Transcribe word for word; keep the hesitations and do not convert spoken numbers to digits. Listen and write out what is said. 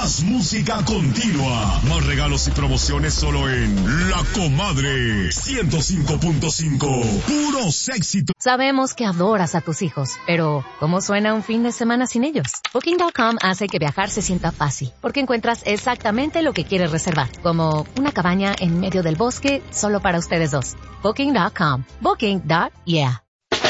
Más música continua. Más regalos y promociones solo en La Comadre. ciento cinco punto cinco. Puros éxitos. Sabemos que adoras a tus hijos, pero ¿cómo suena un fin de semana sin ellos? Booking punto com hace que viajar se sienta fácil, porque encuentras exactamente lo que quieres reservar, como una cabaña en medio del bosque solo para ustedes dos. Booking punto com. Booking. Yeah.